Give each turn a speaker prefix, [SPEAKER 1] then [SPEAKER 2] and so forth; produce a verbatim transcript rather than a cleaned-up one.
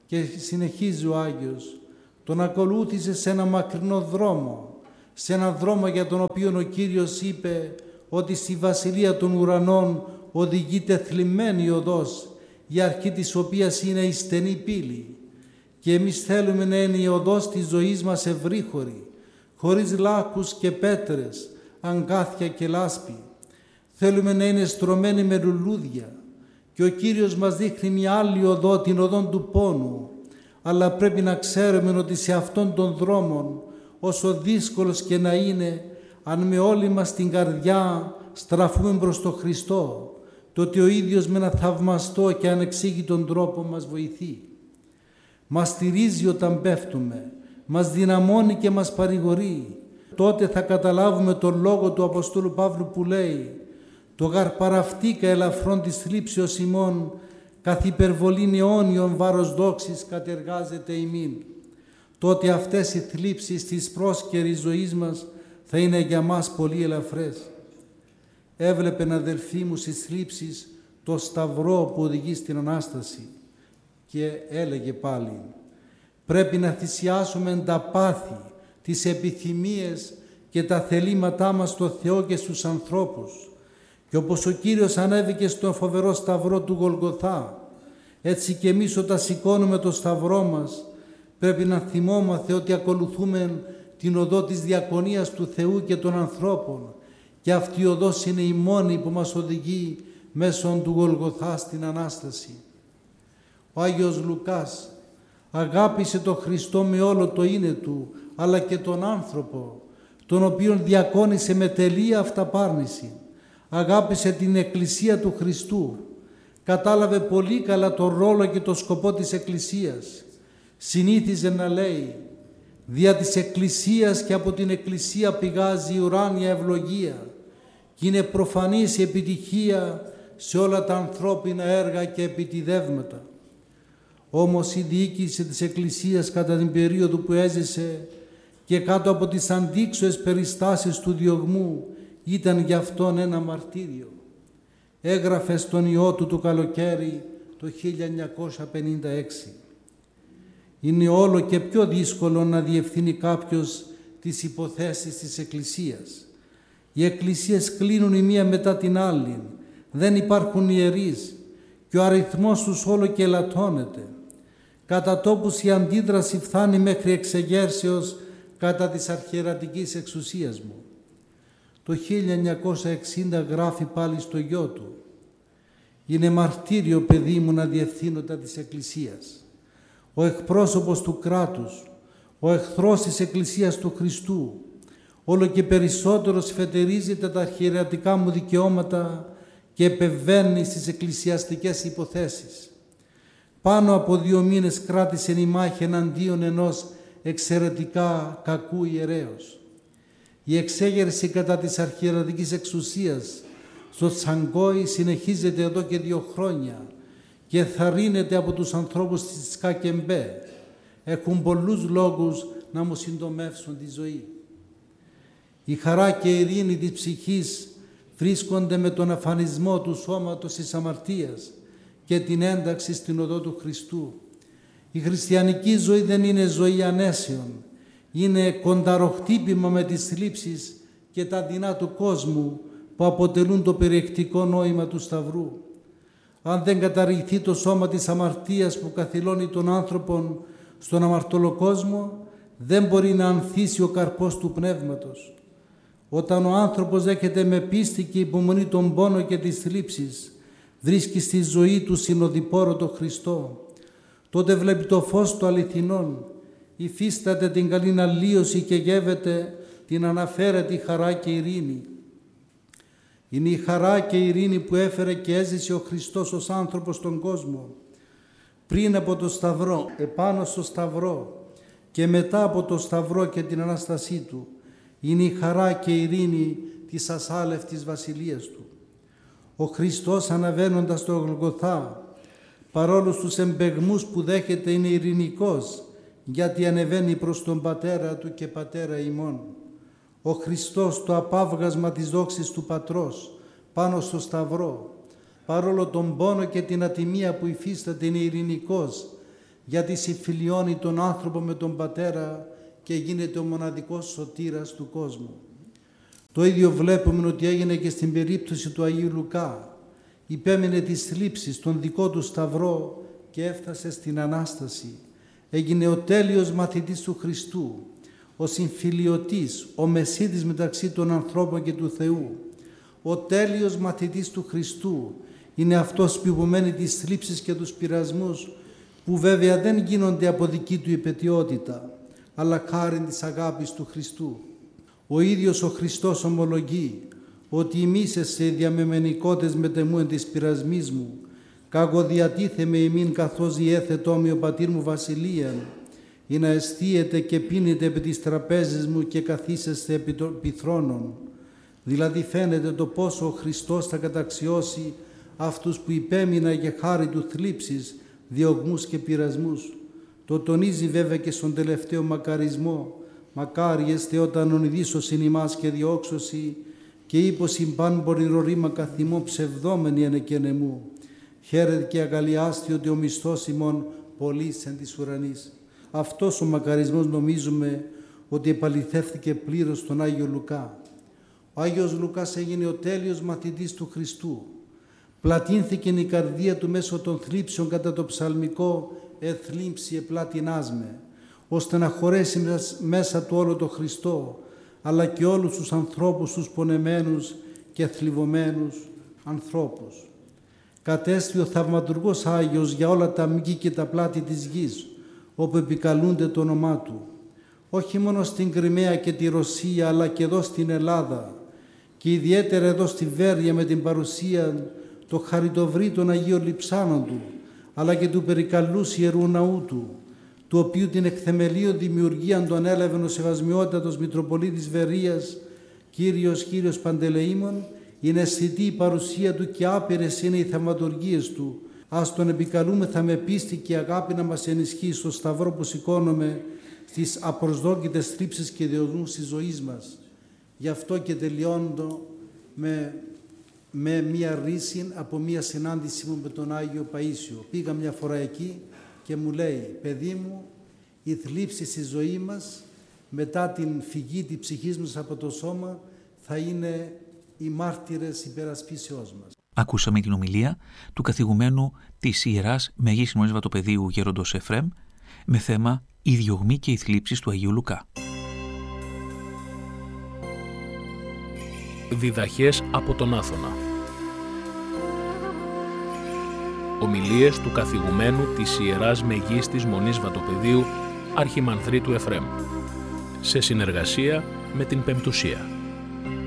[SPEAKER 1] Και συνεχίζει ο Άγιος, τον ακολούθησε σε ένα μακρινό δρόμο, σε ένα δρόμο για τον οποίο ο Κύριος είπε ότι στη Βασιλεία των Ουρανών οδηγείται θλιμμένη οδός, η αρχή της οποίας είναι η στενή πύλη. Και εμείς θέλουμε να είναι η οδός της ζωής μας ευρύχωρη, χωρίς λάκκους και πέτρες, αγκάθια και λάσπη. Θέλουμε να είναι στρωμένη με λουλούδια. Και ο Κύριος μας δείχνει μια άλλη οδό, την οδόν του πόνου. Αλλά πρέπει να ξέρουμε ότι σε αυτόν τον δρόμο, όσο δύσκολος και να είναι, αν με όλη μας την καρδιά στραφούμε προς τον Χριστό, τότε ο ίδιος με ένα θαυμαστό και ανεξήγητον τρόπο μας βοηθεί. Μας στηρίζει όταν πέφτουμε, μας δυναμώνει και μας παρηγορεί. Τότε θα καταλάβουμε τον λόγο του Αποστόλου Παύλου που λέει «Το γαρ παραυτήκα ελαφρόν της θλίψεως ημών, καθ' υπερβολήν αιώνιον βάρος δόξης κατεργάζεται ημίν». Τότε αυτές οι θλίψεις της πρόσκαιρης ζωής μας θα είναι για μας πολύ ελαφρές. Έβλεπεν, αδελφοί μου, στις θλίψεις το σταυρό που οδηγεί στην Ανάσταση και έλεγε πάλι «Πρέπει να θυσιάσουμε τα πάθη, τις επιθυμίες και τα θελήματά μας στο Θεό και στους ανθρώπους». Και όπως ο Κύριος ανέβηκε στον φοβερό σταυρό του Γολγοθά, έτσι και εμείς όταν σηκώνουμε το σταυρό μας πρέπει να θυμόμαστε ότι ακολουθούμε την οδό της διακονίας του Θεού και των ανθρώπων και αυτή η οδός είναι η μόνη που μας οδηγεί μέσω του Γολγοθά στην Ανάσταση. Ο Άγιος Λουκάς αγάπησε τον Χριστό με όλο το είναι του, αλλά και τον άνθρωπο, τον οποίον διακόνησε με τελεία αυταπάρνηση. Αγάπησε την Εκκλησία του Χριστού, κατάλαβε πολύ καλά τον ρόλο και το σκοπό της Εκκλησίας. Συνήθιζε να λέει «Δια της Εκκλησίας και από την Εκκλησία πηγάζει η ουράνια ευλογία και είναι προφανής η επιτυχία σε όλα τα ανθρώπινα έργα και επιτιδεύματα». Όμως η διοίκηση της Εκκλησίας κατά την περίοδο που έζησε και κάτω από τις αντίξωες περιστάσεις του διωγμού ήταν για αυτόν ένα μαρτύριο. Έγραφε στον ιό του το καλοκαίρι το χίλια εννιακόσια πενήντα έξι. Είναι όλο και πιο δύσκολο να διευθύνει κάποιος τις υποθέσεις της Εκκλησίας. Οι εκκλησίες κλείνουν η μία μετά την άλλη, δεν υπάρχουν ιερείς και ο αριθμός τους όλο και ελαττώνεται. Κατά τόπους η αντίδραση φτάνει μέχρι εξεγέρσεως κατά της αρχιερατικής εξουσίας μου. Το χίλια εννιακόσια εξήντα γράφει πάλι στο γιο του «Είναι μαρτύριο, παιδί μου, να διευθύνω τα της Εκκλησίας. Ο εκπρόσωπος του κράτους, ο εχθρός της Εκκλησίας του Χριστού, όλο και περισσότερο σφετερίζεται τα αρχιερατικά μου δικαιώματα και επεμβαίνει στις εκκλησιαστικές υποθέσεις. Πάνω από δύο μήνες κράτησε η μάχη εναντίον ενός εξαιρετικά κακού ιερέως. Η εξέγερση κατά της αρχιερατικής εξουσίας στο Τσαγκόι συνεχίζεται εδώ και δύο χρόνια και θαρρύνεται από τους ανθρώπους της Κακεμπέ. Έχουν πολλούς λόγους να μου συντομεύσουν τη ζωή. Η χαρά και η ειρήνη της ψυχής βρίσκονται με τον αφανισμό του σώματος της αμαρτίας και την ένταξη στην οδό του Χριστού. Η χριστιανική ζωή δεν είναι ζωή ανέσεων. Είναι κονταροχτύπημα με τις θλίψεις και τα δεινά του κόσμου που αποτελούν το περιεκτικό νόημα του Σταυρού. Αν δεν καταργηθεί το σώμα της αμαρτίας που καθυλώνει τον άνθρωπον στον αμαρτωλό κόσμο, δεν μπορεί να ανθίσει ο καρπός του Πνεύματος. Όταν ο άνθρωπος δέχεται με πίστη και υπομονή τον πόνο και τις θλίψεις, βρίσκει στη ζωή του συνοδοιπόρο τον Χριστό, τότε βλέπει το φως του αληθινών, υφίσταται την καλήν αλλίωση και γεύεται την αναφέρετη χαρά και ειρήνη. Είναι η χαρά και η ειρήνη που έφερε και έζησε ο Χριστός ως άνθρωπος στον κόσμο. Πριν από το Σταυρό, επάνω στο Σταυρό και μετά από το Σταυρό και την Ανάστασή Του, είναι η χαρά και η ειρήνη της ασάλευτης βασιλείας Του. Ο Χριστός αναβαίνοντας στο Γολγοθά, παρόλο τους εμπεγμούς που δέχεται, είναι ειρηνικός, γιατί ανεβαίνει προς τον Πατέρα Του και Πατέρα ημών. Ο Χριστός, το απάβγασμα της δόξης του Πατρός, πάνω στο Σταυρό, παρόλο τον πόνο και την ατιμία που υφίσταται, είναι ειρηνικός, γιατί συμφιλιώνει τον άνθρωπο με τον Πατέρα και γίνεται ο μοναδικός σωτήρας του κόσμου. Το ίδιο βλέπουμε ότι έγινε και στην περίπτωση του Αγίου Λουκά. Υπέμεινε τις θλίψεις στον δικό του σταυρό και έφτασε στην Ανάσταση. Έγινε ο τέλειος μαθητής του Χριστού, ο συμφιλιωτής, ο μεσίτης μεταξύ των ανθρώπων και του Θεού. Ο τέλειος μαθητής του Χριστού είναι αυτός που υπομένει τις θλίψεις και τους πειρασμούς, που βέβαια δεν γίνονται από δική του υπαιτιότητα, αλλά χάριν της αγάπης του Χριστού. Ο ίδιος ο Χριστός ομολογεί ότι ημίσεσαι διαμεμενικότες μετεμού εν της πειρασμής μου, καγοδιατίθεμε ημίν καθώς διέθετό με ο πατήρ μου βασιλείαν, ή να εστίετε και πίνετε επί τις τραπέζες μου και καθίσεστε επί των θρόνων. Δηλαδή φαίνεται το πόσο ο Χριστός θα καταξιώσει αυτούς που υπέμειναν για χάρη του θλίψεις, διωγμούς και πειρασμούς. Το τονίζει βέβαια και στον τελευταίο μακαρισμό. Μακάρι εστε όταν ονειδήσωσιν ημάς και διώξωση και ύποσιν παν πορυρορήμα καθημό ψευδόμενοι ενεκενεμού. Χαίρετε και αγαλιάστη ότι ο μισθός ημών πολλής εν της ουρανής. Αυτός ο μακαρισμός νομίζουμε ότι επαληθεύθηκε πλήρως στον Άγιο Λουκά. Ο Άγιος Λουκάς έγινε ο τέλειος μαθητής του Χριστού. Πλατύνθηκε η καρδία του μέσω των θλίψεων κατά το ψαλμικό «Εθλίψη επλάτινάς με», ώστε να χωρέσει μέσα του όλο το Χριστό, αλλά και όλους τους ανθρώπους τους πονεμένους και θλιβωμένους ανθρώπους. Κατέστη ο θαυματουργός Άγιος για όλα τα μήκη και τα πλάτη της γης, όπου επικαλούνται το όνομά Του. Όχι μόνο στην Κριμαία και τη Ρωσία, αλλά και εδώ στην Ελλάδα και ιδιαίτερα εδώ στη Βέρεια με την παρουσία το χαριτοvrή των Αγίων Λειψάνων Του, αλλά και του περικαλούς Ιερού Ναού Του, του οποίου την εκθεμελίω δημιουργίαν τον έλαβε ο Σεβασμιότατος Μητροπολίτης Βερίας, Κύριος Κύριος Παντελεήμων, είναι αισθητή η παρουσία Του και άπειρες είναι οι θαυματουργίες Του. Ας Τον επικαλούμεθα με πίστη και αγάπη να μας ενισχύει στο σταυρό που σηκώνουμε στις απροσδόκητες θλίψεις και διωγμούς της ζωής μας. Γι' αυτό και τελειώνω με, με μία ρίση από μία συνάντηση μου με τον Άγιο Παΐσιο. Πήγα μια φορά εκεί και μου λέει, παιδί μου, η θλίψη στη ζωή μας μετά την φυγή της ψυχής μας από το σώμα θα είναι οι μάρτυρες υπερασπίσεώς μας.
[SPEAKER 2] Ακούσαμε την ομιλία του καθηγουμένου της Ιεράς Μεγής Μονής Βατοπεδίου Γέροντος Εφραίμ με θέμα «Η διωγμή και οι θλίψεις του Αγίου Λουκά».
[SPEAKER 3] Διδαχές από τον Άθωνα. Ομιλίες του καθηγουμένου της Ιεράς Μεγής της Μονής Βατοπεδίου Αρχιμανδρίτου Εφραίμ σε συνεργασία με την Πεμπτουσία.